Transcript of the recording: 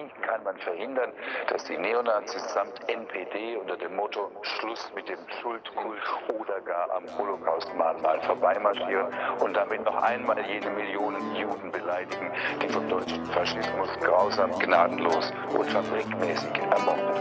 Wie kann man verhindern, dass die Neonazis samt NPD unter dem Motto Schluss mit dem Schuldkult oder gar am Holocaust-Mahnmal vorbeimarschieren und damit noch einmal jene Millionen Juden beleidigen, die vom deutschen Faschismus grausam, gnadenlos und fabrikmäßig ermordet